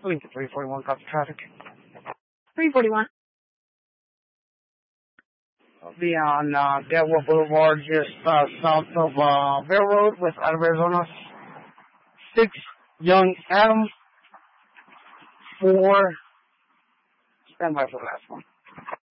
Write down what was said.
Lincoln 341, copy traffic. 341. I'll be on Deadwood Boulevard, just south of Railroad, west out of Arizona. 6, Young Adam. 4, stand by for the last one.